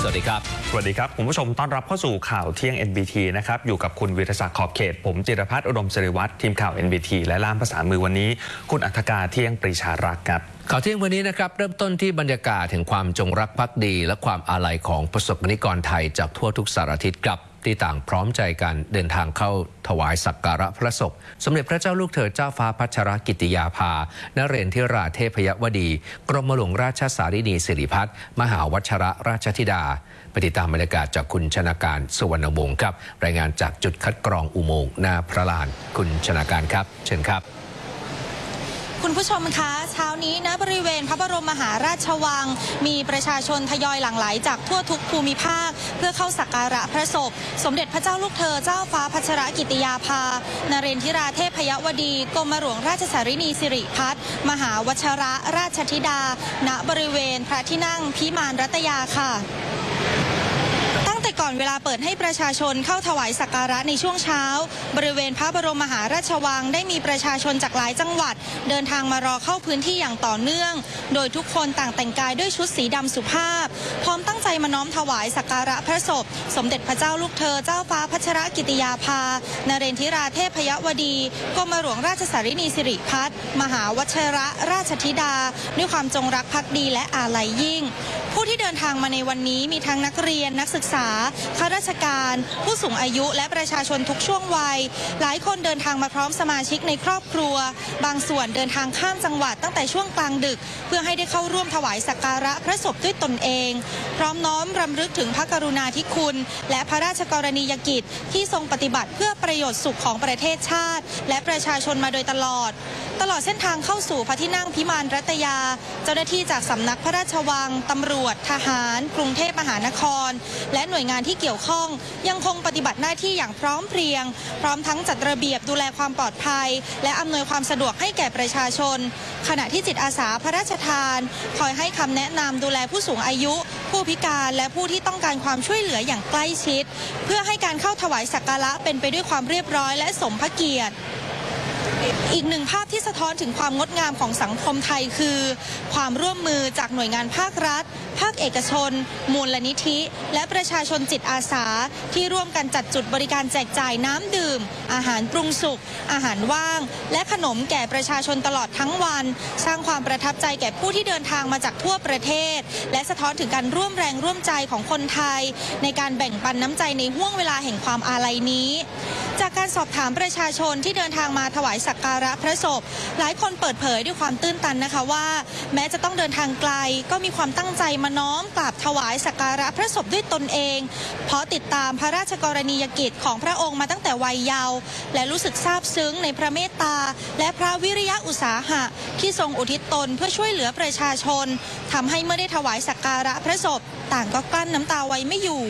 วัสดีครับสวัสดีครับคุณผู้ชมต้อนรับเข้าสู่ข่าวเที่ยง NBT นะครับอยู่กับคุณวิทยศักดิ์ขอบเขตผมจิรพัฒน์อุดมศิริวัฒน์ทีมข่าว NBT และล่ามภาษามือวันนี้คุณอัธกาเที่ยงปรีชารักษ์ครับข่าวเที่ยงวันนี้นะครับเริ่มต้นที่บรรยากาศถึงความจงรักภักดีและความอาลัยของประสบกนิกรไทยจากทั่วทุกสารทิศครับที่ต่างพร้อมใจกันเดินทางเข้าถวายสักการะพระศพสมเด็จพระเจ้าลูกเธอเจ้าฟ้าพัชรกิติยาภานเรนทิราเทพยวดีกรมหลวงราชสารินีสิริพัฒน์มหาวัชรราชธิดาไปติดตามบรรยากาศจากคุณชนาการสุวรรณวงศ์ครับรายงานจากจุดคัดกรองอุโมงค์หน้าพระลานคุณชนาการครับเชิญครับคุณผู้ชมคะเช้านี้ณบริเวณพระบรมมหาราชวังมีประชาชนทยอยหลั่งไหลจากทั่วทุกภูมิภาคเพื่อเข้าสักการะพระศพสมเด็จพระเจ้าลูกเธอเจ้าฟ้าพัชรกิติยาภานเรนทิราเทพยวดีกรมหลวงราชสารินีสิริพัฒน์มหาวัชรราชธิดาณบริเวณพระที่นั่งพิมานรัตยาค่ะแต่ก่อนเวลาเปิดให้ประชาชนเข้าถวายสักการะในช่วงเช้าบริเวณพระบรมมหาราชวังได้มีประชาชนจากหลายจังหวัดเดินทางมารอเข้าพื้นที่อย่างต่อเนื่องโดยทุกคนต่างแต่งกายด้วยชุดสีดำสุภาพพร้อมตั้งใจมาน้อมถวายสักการะพระศพสมเด็จพระเจ้าลูกเธอเจ้าฟ้าพัชรกิติยาภานเรนทิราเทพยวดีกรมหลวงราชสารินีสิริพัฒน์มหาวัชรราชธิดาด้วยความจงรักภักดีและอาลัยยิ่งผู้ที่เดินทางมาในวันนี้มีทั้งนักเรียนนักศึกษาข้าราชการผู้สูงอายุและประชาชนทุกช่วงวัยหลายคนเดินทางมาพร้อมสมาชิกในครอบครัวบางส่วนเดินทางข้ามจังหวัดตั้งแต่ช่วงกลางดึกเพื่อให้ได้เข้าร่วมถวายสักการะพระศพด้วยตนเองพร้อมน้อมรำลึกถึงพระกรุณาธิคุณและพระราชกรณียกิจที่ทรงปฏิบัติเพื่อประโยชน์สุขของประเทศชาติและประชาชนมาโดยตลอดเส้นทางเข้าสู่พระที่นั่งพิมานรัตยาเจ้าหน้าที่จากสำนักพระราชวังตำรวจทหารกรุงเทพมหานครและหน่วยงานที่เกี่ยวข้องยังคงปฏิบัติหน้าที่อย่างพร้อมเพรียงพร้อมทั้งจัดระเบียบดูแลความปลอดภัยและอำนวยความสะดวกให้แก่ประชาชนขณะที่จิตอาสาพระราชทานคอยให้คำแนะนำดูแลผู้สูงอายุผู้พิการและผู้ที่ต้องการความช่วยเหลืออย่างใกล้ชิดเพื่อให้การเข้าถวายสักการะเป็นไปด้วยความเรียบร้อยและสมพระเกียรติอีกหนึ่งภาพที่สะท้อนถึงความงดงามของสังคมไทยคือความร่วมมือจากหน่วยงานภาครัฐภาคเอกชนมูลนิธิและประชาชนจิตอาสาที่ร่วมกันจัดจุดบริการแจกจ่ายน้ำดื่มอาหารปรุงสุกอาหารว่างและขนมแก่ประชาชนตลอดทั้งวันสร้างความประทับใจแก่ผู้ที่เดินทางมาจากทั่วประเทศและสะท้อนถึงการร่วมแรงร่วมใจของคนไทยในการแบ่งปันน้ำใจในห้วงเวลาแห่งความอาลัยนี้จากการสอบถามประชาชนที่เดินทางมาถวายสักการะพระศพหลายคนเปิดเผยด้วยความตื้นตันนะคะว่าแม้จะต้องเดินทางไกลก็มีความตั้งใจมาน้อมกราบถวายสักการะพระศพด้วยตนเองเพราะติดตามพระราชกรณียกิจของพระองค์มาตั้งแต่วัยเยาว์และรู้สึกซาบซึ้งในพระเมตตาและพระวิริยะอุตสาหะที่ทรงอุทิศตนเพื่อช่วยเหลือประชาชนทำให้เมื่อได้ถวายสักการะพระศพต่างก็กลั้นน้ำตาไว้ไม่อยู่